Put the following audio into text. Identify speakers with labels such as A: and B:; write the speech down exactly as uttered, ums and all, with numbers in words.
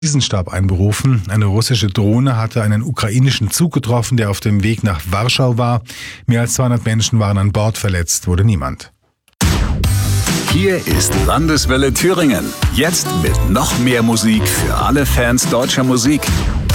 A: Krisenstab einberufen. Eine russische Drohne hatte einen ukrainischen Zug getroffen, der auf dem Weg nach Warschau war. Mehr als zweihundert Menschen waren an Bord, verletzt wurde niemand.
B: Hier ist Landeswelle Thüringen. Jetzt mit noch mehr Musik für alle Fans deutscher Musik.